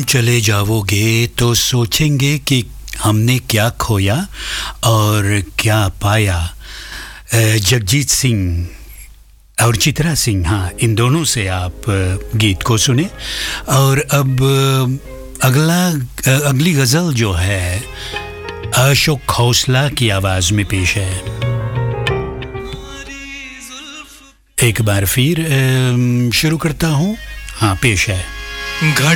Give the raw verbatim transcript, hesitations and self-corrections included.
चले जाओगे तो सोचेंगे कि हमने क्या खोया और क्या पाया। जगजीत सिंह और चित्रा सिंह, हाँ, इन दोनों से आप गीत को सुने। और अब अगला अगली गज़ल जो है अशोक खौसला की आवाज़ में पेश है। एक बार फिर शुरू करता हूँ, हाँ पेश है।